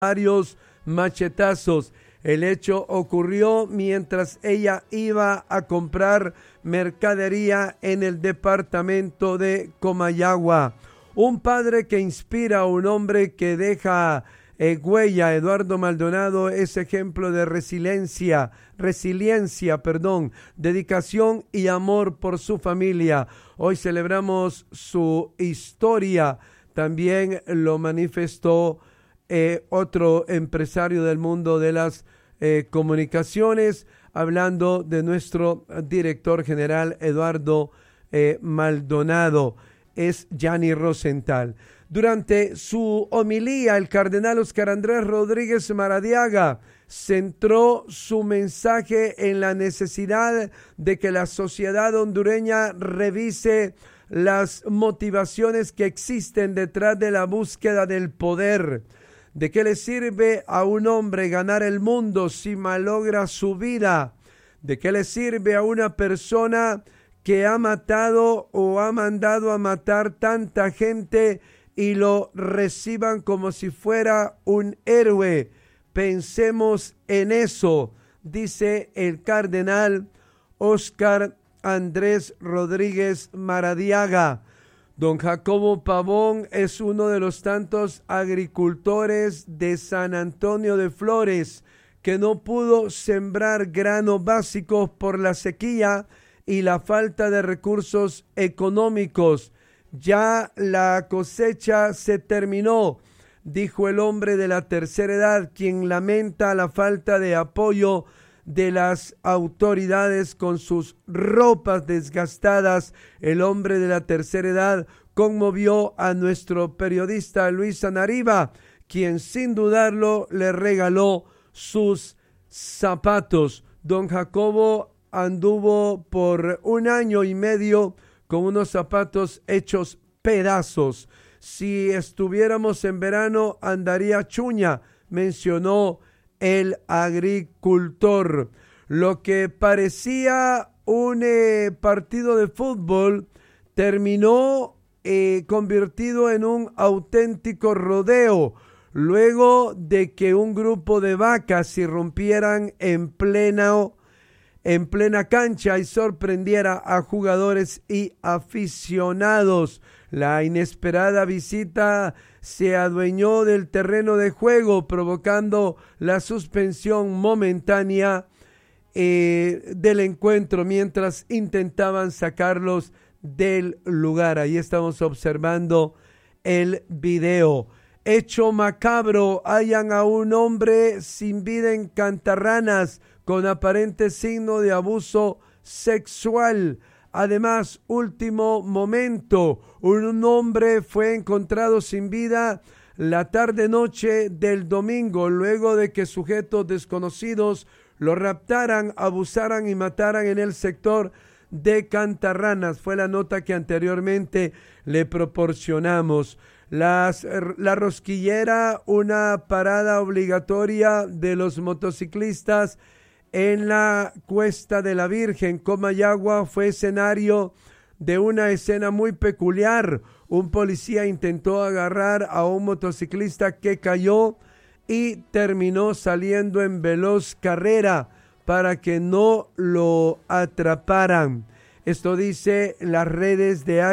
varios machetazos. El hecho ocurrió mientras ella iba a comprar mercadería en el departamento de Comayagua. Un padre que inspira a un hombre que deja huella. Eduardo Maldonado es ejemplo de resiliencia, dedicación y amor por su familia. Hoy celebramos su historia. También lo manifestó otro empresario del mundo de las comunicaciones, hablando de nuestro director general Eduardo Maldonado. Es Gianni Rosenthal. Durante su homilía, el cardenal Óscar Andrés Rodríguez Maradiaga centró su mensaje en la necesidad de que la sociedad hondureña revise las motivaciones que existen detrás de la búsqueda del poder. ¿De qué le sirve a un hombre ganar el mundo si malogra su vida? ¿De qué le sirve a una persona que ha matado o ha mandado a matar tanta gente y lo reciban como si fuera un héroe? Pensemos en eso, dice el cardenal Óscar Andrés Rodríguez Maradiaga. Don Jacobo Pavón es uno de los tantos agricultores de San Antonio de Flores que no pudo sembrar granos básicos por la sequía y la falta de recursos económicos. Ya la cosecha se terminó, dijo el hombre de la tercera edad, quien lamenta la falta de apoyo de las autoridades con sus ropas desgastadas. El hombre de la tercera edad conmovió a nuestro periodista Luis Anariba, quien sin dudarlo le regaló sus zapatos. Don Jacobo anduvo por 1 año y medio con unos zapatos hechos pedazos. Si estuviéramos en verano andaría chuña, mencionó el agricultor. Lo que parecía un partido de fútbol terminó convertido en un auténtico rodeo, luego de que un grupo de vacas irrumpieran en plena cancha y sorprendiera a jugadores y aficionados. La inesperada visita se adueñó del terreno de juego, provocando la suspensión momentánea del encuentro mientras intentaban sacarlos del lugar. Ahí estamos observando el video. Hecho macabro, hallan a un hombre sin vida en Cantarranas con aparente signo de abuso sexual. Además, último momento, un hombre fue encontrado sin vida la tarde-noche del domingo, luego de que sujetos desconocidos lo raptaran, abusaran y mataran en el sector de Cantarranas. Fue la nota que anteriormente le proporcionamos. La Rosquillera, una parada obligatoria de los motociclistas en la Cuesta de la Virgen, Comayagua, fue escenario de una escena muy peculiar. Un policía intentó agarrar a un motociclista que cayó y terminó saliendo en veloz carrera para que no lo atraparan. Esto dice las redes de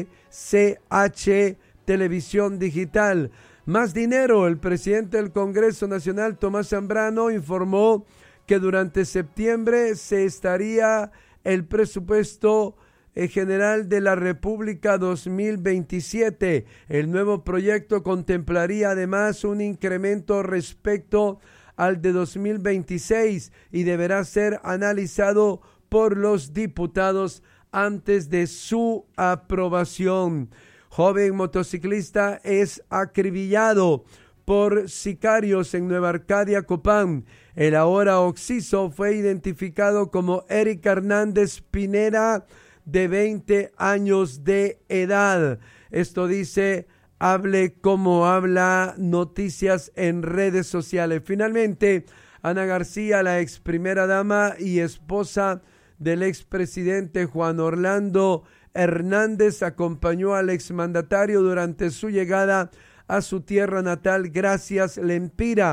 HCH Televisión Digital. Más dinero. El presidente del Congreso Nacional, Tomás Zambrano, informó que durante septiembre se estaría el presupuesto general de la República 2027. El nuevo proyecto contemplaría además un incremento respecto al de 2026 y deberá ser analizado por los diputados antes de su aprobación. Joven motociclista es acribillado por sicarios en Nueva Arcadia, Copán. El ahora occiso fue identificado como Eric Hernández Pineda, de 20 años de edad. Esto dice Hable Como Habla, noticias en redes sociales. Finalmente, Ana García, la ex primera dama y esposa del expresidente Juan Orlando Hernández, acompañó al exmandatario durante su llegada a su tierra natal. Gracias, Lempira.